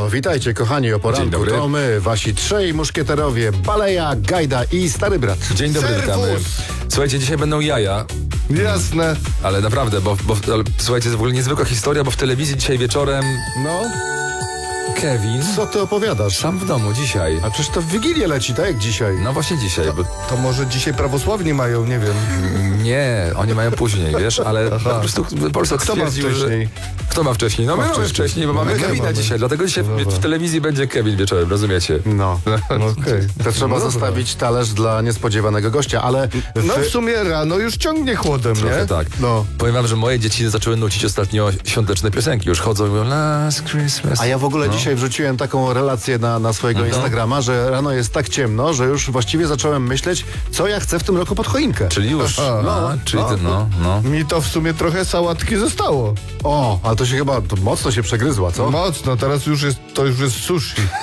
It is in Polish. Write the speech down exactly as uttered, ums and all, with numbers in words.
No, witajcie kochani o Dzień poranku. dobry. To my, wasi trzej muszkieterowie, Baleja, Gajda i Stary Brat. Dzień dobry, Serwus. witamy. Słuchajcie, dzisiaj będą jaja, Jasne. ale naprawdę, bo, bo ale, słuchajcie, jest w ogóle niezwykła historia, bo w telewizji dzisiaj wieczorem No, Kevin co ty opowiadasz? sam w domu dzisiaj. A przecież to w Wigilię leci, tak jak dzisiaj. No właśnie dzisiaj, bo To może dzisiaj prawosławni mają, nie wiem. nie, oni mają później, wiesz, ale po prostu Polsak Kto ma stwierdził, że... wcześniej? Kto ma wcześniej? No my mamy wcześniej. wcześniej, bo No, mamy my Kevina mamy. dzisiaj, dlatego dzisiaj w, w telewizji będzie Kevin wieczorem, rozumiecie? No, No okej. to trzeba No dobra. zostawić talerz dla niespodziewanego gościa, ale... No w- w sumie rano już ciągnie chłodem, Trochę nie? tak. No. Powiem wam, że moje dzieci zaczęły nucić ostatnio świąteczne piosenki. Już chodzą i mówią Last Christmas. A ja w ogóle No. dzisiaj wrzuciłem taką relację na, na swojego Instagrama, że rano jest tak ciemno, że już właściwie zacząłem myśleć, co ja chcę w tym roku pod choinkę. Czyli już, Aha. no, czyli no. ty, no, no. Mi to w sumie trochę sałatki zostało. O, ale to się chyba to mocno się przegryzła, co? Mocno, teraz już jest, to już jest sushi.